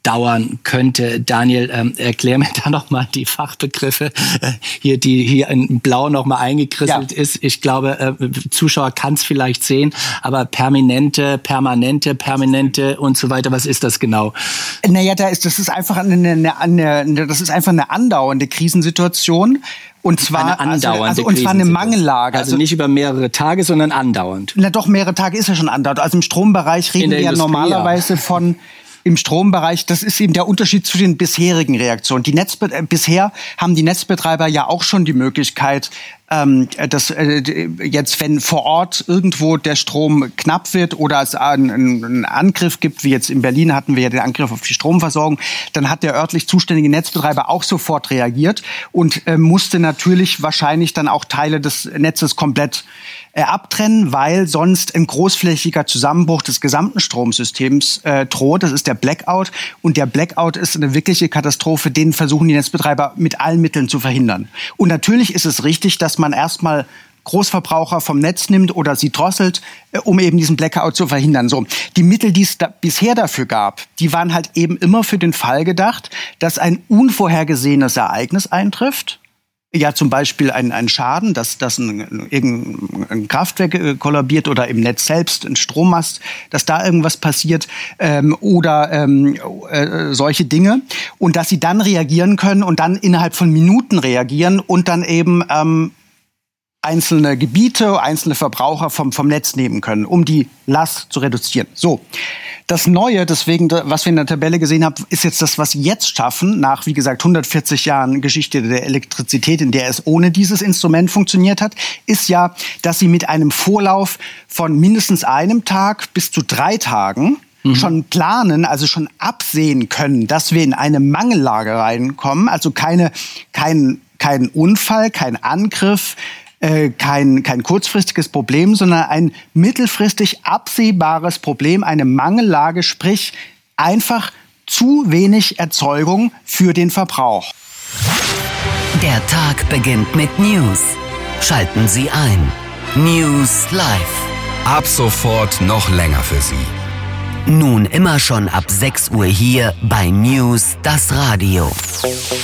dauern könnte. Daniel, erklär mir da nochmal die Fachbegriffe, die hier in Blau nochmal eingekrisselt ist. Ich glaube, Zuschauer kann es vielleicht sehen, aber permanente und so weiter, was ist das genau? Naja, das ist einfach eine andauernde Krisensituation. Und zwar eine Mangellage. Also nicht über mehrere Tage, sondern andauernd. Na doch, mehrere Tage ist ja schon andauernd. Also im Strombereich reden wir ja normalerweise von... Im Strombereich, das ist eben der Unterschied zu den bisherigen Reaktionen. Bisher haben die Netzbetreiber ja auch schon die Möglichkeit, jetzt, wenn vor Ort irgendwo der Strom knapp wird oder es einen Angriff gibt, wie jetzt in Berlin hatten wir ja den Angriff auf die Stromversorgung, dann hat der örtlich zuständige Netzbetreiber auch sofort reagiert und musste natürlich wahrscheinlich dann auch Teile des Netzes komplett abtrennen, weil sonst ein großflächiger Zusammenbruch des gesamten Stromsystems droht. Das ist der Blackout. Und der Blackout ist eine wirkliche Katastrophe, den versuchen die Netzbetreiber mit allen Mitteln zu verhindern. Und natürlich ist es richtig, dass man erstmal Großverbraucher vom Netz nimmt oder sie drosselt, um eben diesen Blackout zu verhindern. So, die Mittel, die es bisher dafür gab, die waren halt eben immer für den Fall gedacht, dass ein unvorhergesehenes Ereignis eintrifft. Ja, zum Beispiel ein Schaden, dass irgendein Kraftwerk kollabiert oder im Netz selbst ein Strommast, dass da irgendwas passiert oder solche Dinge. Und dass sie dann reagieren können und dann innerhalb von Minuten reagieren und dann eben einzelne Gebiete, einzelne Verbraucher vom Netz nehmen können, um die Last zu reduzieren. So, das Neue, deswegen, was wir in der Tabelle gesehen haben, ist jetzt das, was sie jetzt schaffen, nach, wie gesagt, 140 Jahren Geschichte der Elektrizität, in der es ohne dieses Instrument funktioniert hat, ist ja, dass sie mit einem Vorlauf von mindestens einem Tag bis zu 3 Tagen schon planen, also schon absehen können, dass wir in eine Mangellage reinkommen, also kein Unfall, kein Angriff, kein kurzfristiges Problem, sondern ein mittelfristig absehbares Problem, eine Mangellage, sprich einfach zu wenig Erzeugung für den Verbrauch. Der Tag beginnt mit News. Schalten Sie ein. News Live. Ab sofort noch länger für Sie. Nun immer schon ab 6 Uhr hier bei News, das Radio.